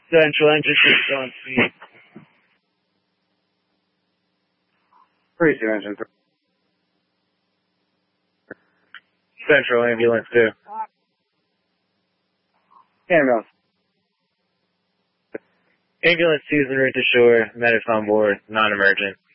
Central engine 6 on speed. 32 engine 3. Central ambulance 2. Ambulance. Ambulance 2 is en route to shore. Medics on board. Non-emergent.